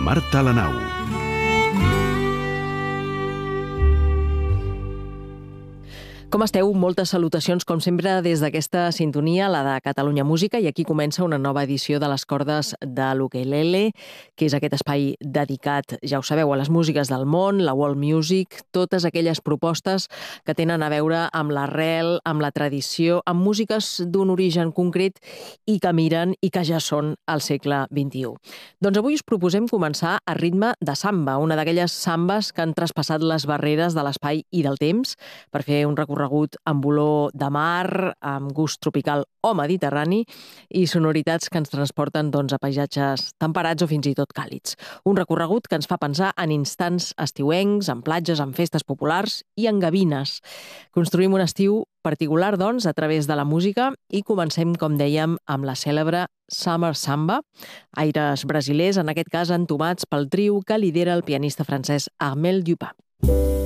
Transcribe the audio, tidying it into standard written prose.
Marta Lanau. Com esteu? Moltes salutacions, com sempre, des d'aquesta sintonia, la de Catalunya Música, i aquí comença una nova edició de les cordes de l'Ukelele, que és aquest espai dedicat, ja ho sabeu, a les músiques del món, la world music, totes aquelles propostes que tenen a veure amb l'arrel, amb la tradició, amb músiques d'un origen concret i que miren i que ja són al segle XXI. Doncs avui us proposem començar a ritme de samba, una d'aquelles sambes que han traspassat les barreres de l'espai i del temps per fer un recorregut amb olor de mar, amb gust tropical o mediterrani i sonoritats que ens transporten a paisatges temperats o fins i tot càlids. Un recorregut que ens fa pensar en instants estiuencs, en platges, en festes populars i en gavines. Construïm un estiu particular, doncs, a través de la música i comencem, com dèiem, amb la cèlebre Summer Samba, aires brasilers, en aquest cas entomats pel trio que lidera el pianista francès Armel Dupin.